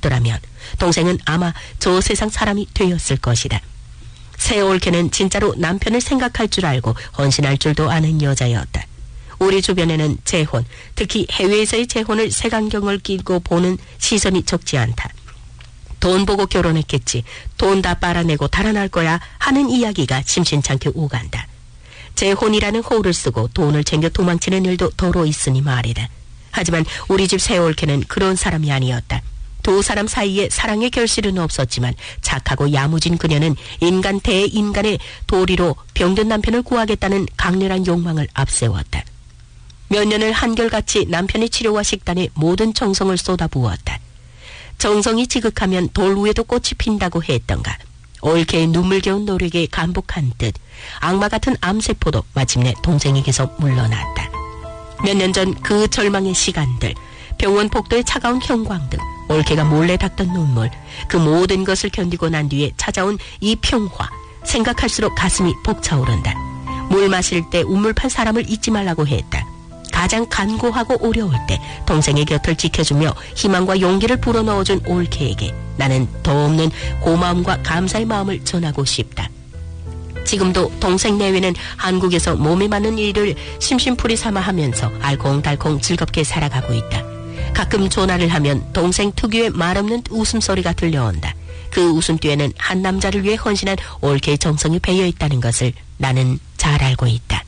없더라면 동생은 아마 저 세상 사람이 되었을 것이다. 새 올케는 진짜로 남편을 생각할 줄 알고 헌신할 줄도 아는 여자였다. 우리 주변에는 재혼, 특히 해외에서의 재혼을 색안경을 끼고 보는 시선이 적지 않다. 돈 보고 결혼했겠지. 돈 다 빨아내고 달아날 거야 하는 이야기가 심심찮게 오간다. 재혼이라는 호를 쓰고 돈을 챙겨 도망치는 일도 더러 있으니 말이다. 하지만 우리 집 새올케는 그런 사람이 아니었다. 두 사람 사이에 사랑의 결실은 없었지만 착하고 야무진 그녀는 인간 대인간의 도리로 병든 남편을 구하겠다는 강렬한 욕망을 앞세웠다. 몇 년을 한결같이 남편의 치료와 식단에 모든 정성을 쏟아부었다. 정성이 지극하면 돌 위에도 꽃이 핀다고 했던가. 올케의 눈물겨운 노력에 감복한 듯 악마 같은 암세포도 마침내 동생에게서 물러났다. 몇 년 전 그 절망의 시간들, 병원 복도의 차가운 형광 등, 올케가 몰래 닦던 눈물, 그 모든 것을 견디고 난 뒤에 찾아온 이 평화, 생각할수록 가슴이 벅차오른다. 물 마실 때 우물판 사람을 잊지 말라고 했다. 가장 간고하고 어려울 때 동생의 곁을 지켜주며 희망과 용기를 불어넣어준 올케에게 나는 더없는 고마움과 감사의 마음을 전하고 싶다. 지금도 동생 내외는 한국에서 몸에 맞는 일을 심심풀이 삼아 하면서 알콩달콩 즐겁게 살아가고 있다. 가끔 전화를 하면 동생 특유의 말없는 웃음소리가 들려온다. 그 웃음 뒤에는 한 남자를 위해 헌신한 올케의 정성이 배어 있다는 것을 나는 잘 알고 있다.